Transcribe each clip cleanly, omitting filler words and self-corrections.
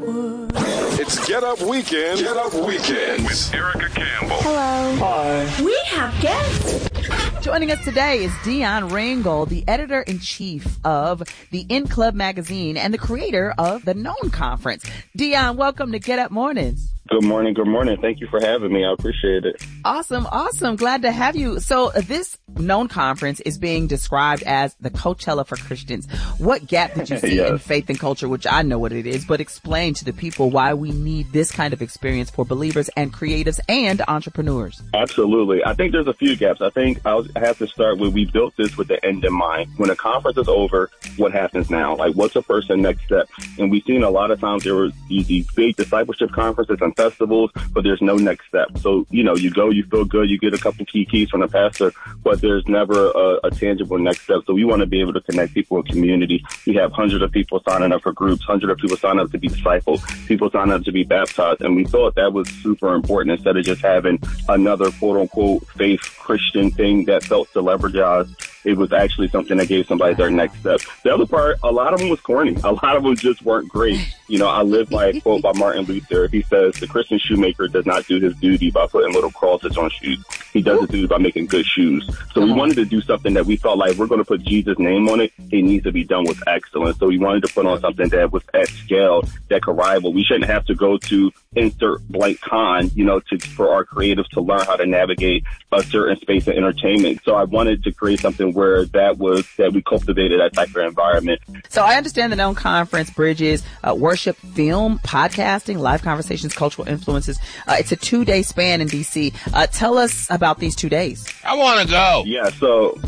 It's Get Up Weekend. Get Up Weekend with Erica Campbell. Hello. Hi. We have guests. Joining us today is Dion Ringgold, the editor-in-chief of the In Club magazine and the creator of the Known Conference. Dion, welcome to Get Up Mornings. Good morning. Good morning. Thank you for having me. I appreciate it. Awesome. Glad to have you. So this Known Conference is being described as the Coachella for Christians. What gap did you see Yes. in faith and culture, which I know what it is, but explain to the people why we need this kind of experience for believers and creatives and entrepreneurs? Absolutely. I think there's a few gaps. I think I have to start with, we built this with the end in mind. When a conference is over, what happens now? Like, what's a person's next step? And we've seen a lot of times there were these big discipleship conferences and festivals, but there's no next step. So, you go, you feel good, you get a couple key keys from the pastor, but there's never a tangible next step. So we want to be able to connect people with community. We have hundreds of people signing up for groups, hundreds of people signing up to be discipled, people signing up to be baptized. And we thought that was super important instead of just having another quote unquote faith Christian thing that felt celebritized. It was actually something that gave somebody their next step. The other part, a lot of them was corny. A lot of them just weren't great. I live by a quote by Martin Luther. He says, the Christian shoemaker does not do his duty by putting little crosses on shoes. He does his duty by making good shoes. So we wanted to do something that we felt like, we're going to put Jesus' name on it. It needs to be done with excellence. So we wanted to put on something that was at scale, that could rival. We shouldn't have to go to insert blank con, for our creatives to learn how to navigate a certain space of entertainment. So I wanted to create something where that we cultivated that type of environment. So I understand the Known Conference bridges worship, film, podcasting, live conversations, cultural influences. It's a 2-day span in DC. Tell us about these 2 days. I want to go. Yeah, so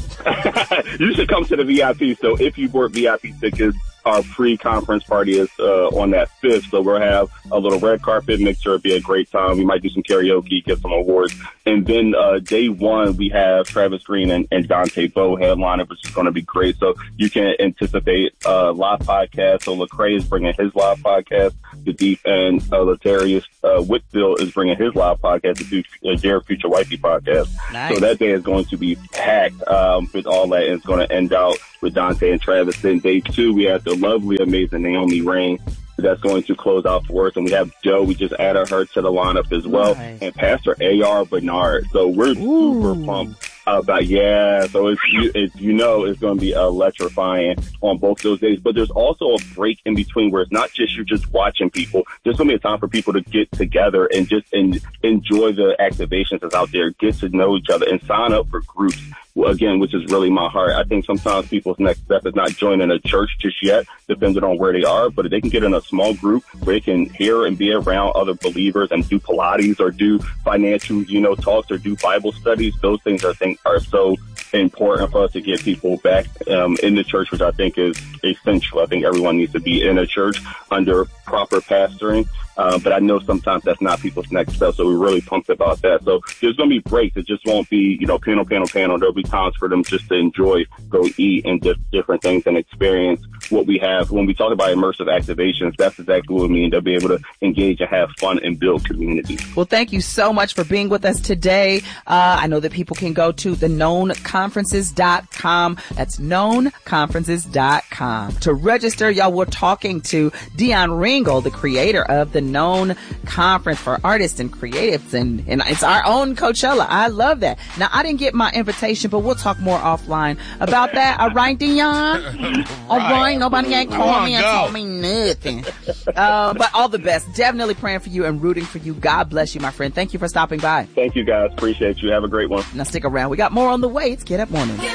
you should come to the VIP. So if you bought VIP tickets, our pre-conference party is on that 5th, so we'll have a little red carpet mixer. It'll be a great time. We might do some karaoke, give some awards. And then day one, we have Travis Green and Dante Bowe headliner, which is going to be great. So you can anticipate live podcast. So Lecrae is bringing his live podcast. The Deep and Latarius Whitfield is bringing his live podcast, the Dear Future Wifey podcast. Nice. So that day is going to be packed with all that, and it's going to end out with Dante and Travis. Then day 2, we have the lovely, amazing Naomi Rain that's going to close out for us. And we have Joe. We just added her to the lineup as well. Nice. And Pastor A.R. Bernard. So we're super pumped about, so it's going to be electrifying on both those days. But there's also a break in between where it's not just you're just watching people. There's going to be a time for people to get together and just enjoy the activations that's out there, get to know each other, and sign up for groups. Again, which is really my heart. I think sometimes people's next step is not joining a church just yet, depending on where they are, but if they can get in a small group where they can hear and be around other believers and do Pilates or do financial, talks or do Bible studies, those things I think are so important for us to get people back in the church, which I think is essential. I think everyone needs to be in a church under proper pastoring. But I know sometimes that's not people's next step, so we're really pumped about that. So there's going to be breaks. It just won't be, panel. There'll be times for them just to enjoy, go eat, and different things and experience what we have. When we talk about immersive activations, that's exactly what we mean. They'll be able to engage and have fun and build community. Well, thank you so much for being with us today. I know that people can go to the knownconferences.com. That's knownconferences.com. To register, y'all, we're talking to Dion Ringgold, the creator of the Known Conference for artists and creatives, and it's our own Coachella. I love that. Now, I didn't get my invitation, but we'll talk more offline about that. All right, Dion? All right. Nobody ain't called me and told me nothing. But all the best. Definitely praying for you and rooting for you. God bless you, my friend. Thank you for stopping by. Thank you, guys. Appreciate you. Have a great one. Now, stick around. We got more on the way. It's Get Up Morning. It's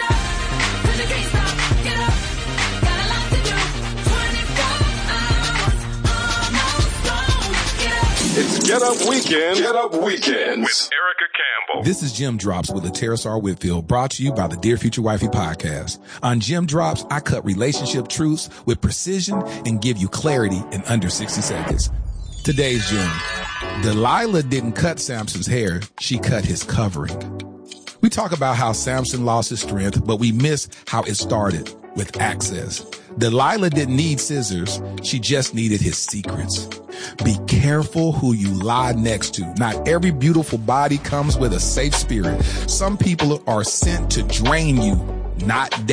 Get Up Weekend. Get Up Weekends with Erica Campbell. This is Jim Drops with Latarius R. Whitfield, brought to you by the Dear Future Wifey podcast. On Jim Drops, I cut relationship truths with precision and give you clarity in under 60 seconds. Today's Jim. Delilah didn't cut Samson's hair. She cut his covering. We talk about how Samson lost his strength, but we miss how it started with access. Delilah didn't need scissors. She just needed his secrets. Be careful who you lie next to. Not every beautiful body comes with a safe spirit. Some people are sent to drain you, not date.